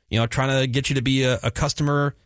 trying to get you to be a customer,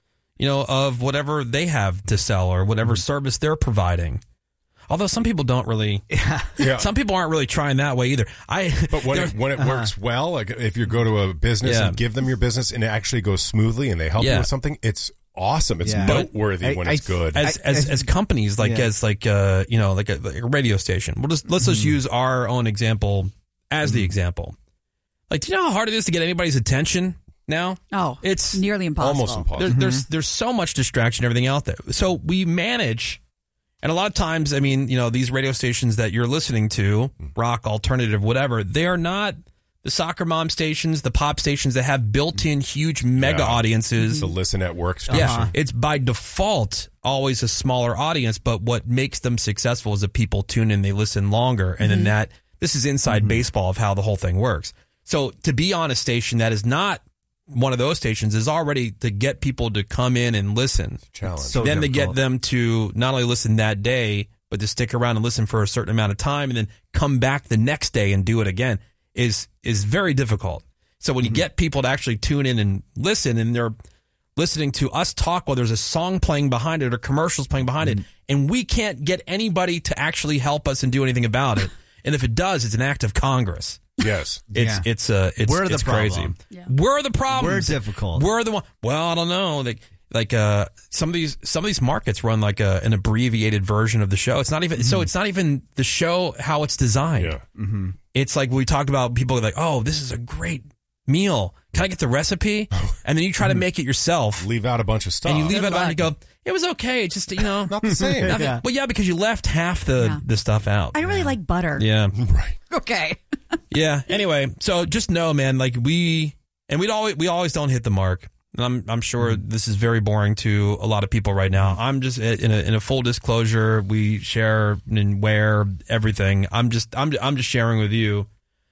of whatever they have to sell or whatever service they're providing. Although some people don't really, some people aren't really trying that way either. But when it works well, like if you go to a business and give them your business and it actually goes smoothly and they help you with something, it's awesome. It's noteworthy when it's good. As companies, as a radio station. Let's just use our own example as the example. Like, do you know how hard it is to get anybody's attention now? Oh, it's nearly impossible. Almost impossible. There's so much distraction, everything out there. So we manage, and a lot of times, these radio stations that you're listening to, rock, alternative, whatever, they are not the soccer mom stations, the pop stations that have built-in huge mega audiences. The listen at work station. Yeah, it's by default always a smaller audience, but what makes them successful is that people tune in, they listen longer, and then this is inside baseball of how the whole thing works. So to be on a station that is not one of those stations is already to get people to come in and listen. Challenge. So then to get them to not only listen that day, but to stick around and listen for a certain amount of time and then come back the next day and do it again is very difficult. So when you get people to actually tune in and listen, and they're listening to us talk while there's a song playing behind it or commercials playing behind it, and we can't get anybody to actually help us and do anything about it. And if it does, it's an act of Congress. Yes. It's we're the crazy. problem. Yeah. We're the problem. We're difficult. We're the one. Well, I don't know. Like some of these markets run like an abbreviated version of the show. It's not even so. It's not even the show how it's designed. Yeah. It's like we talk about people are like, oh, this is a great meal. Can I get the recipe? And then you try to make it yourself. Leave out a bunch of stuff. And you leave it out and you go, it was okay. It's just, not the same. Well, yeah, because you left half the stuff out. I really like butter. Yeah. Right. Okay. Yeah. Anyway, so just know, man, like we always don't hit the mark. And I'm sure this is very boring to a lot of people right now. I'm just in a full disclosure. We share and wear everything. I'm just sharing with you,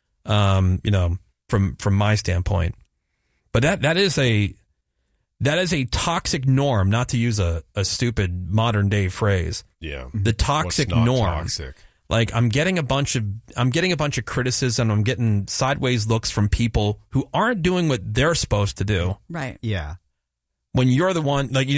from my standpoint. But that is a toxic norm, not to use a stupid modern day phrase. Yeah. The toxic What's not norm. Toxic? Like I'm getting a bunch of criticism. I'm getting sideways looks from people who aren't doing what they're supposed to do. Right. Yeah. When you're the one, like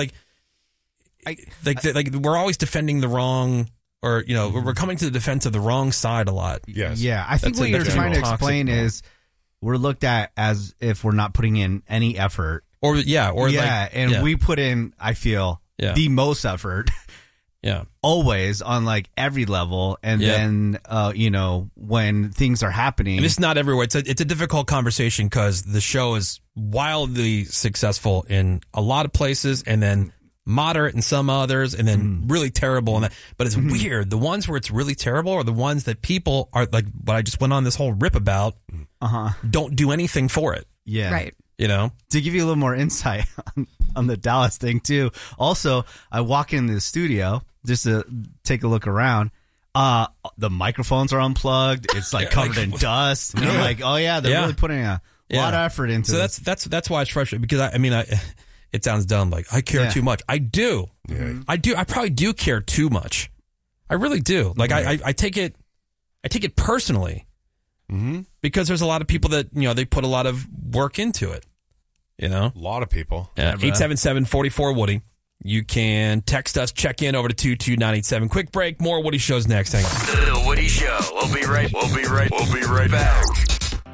we're always defending the wrong, or we're coming to the defense of the wrong side a lot. Yes. Yeah. I think what you're trying to explain is we're looked at as if we're not putting in any effort. We put in, I feel, the most effort. Yeah. Always on like every level. And then, when things are happening. And it's not everywhere. It's a difficult conversation because the show is wildly successful in a lot of places and then moderate in some others and then really terrible in that. But it's weird. The ones where it's really terrible are the ones that people are like what I just went on this whole rip about. Don't do anything for it. Yeah. Right. To give you a little more insight on the Dallas thing too. Also, I walk in the studio just to take a look around. The microphones are unplugged. It's like covered in dust. And I'm like, oh yeah, they're really putting a lot of effort into it. So that's why it's frustrating because it sounds dumb. Like I care too much. I do. Yeah. I do. I probably do care too much. I really do. Like I take it personally. Because there's a lot of people that, they put a lot of work into it, A lot of people. 877-44-WOODY. You can text us, check in over to 22987. Quick break, more Woody Shows next. Hang on. The Woody Show. We'll be right back.